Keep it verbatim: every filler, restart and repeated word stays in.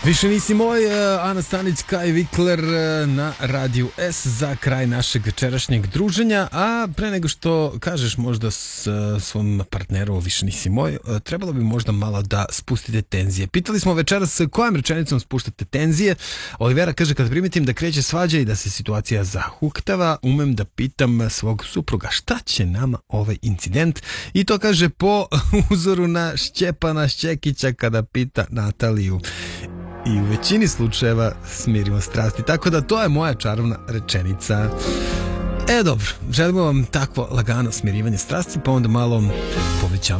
Više nisi moj, Ana Stanić, Kaj Vikler na Radiju S za kraj našeg večerašnjeg druženja, a pre nego što kažeš možda s svom partneru više nisi moj, trebalo bi možda malo da spustite tenzije. Pitali smo večeras kojom rečenicom spuštate tenzije. Olivera kaže, kad primetim da kreće svađa i da se situacija zahuktava, umem da pitam svog supruga šta će nama ovaj incident, i to kaže po uzoru na Šćepana Šćekića kada pita Nataliju. I u većini slučajeva smirimo strasti. Tako da to je moja čarovna rečenica. E dobro, želimo vam takvo lagano smirivanje strasti, pa onda malo povećamo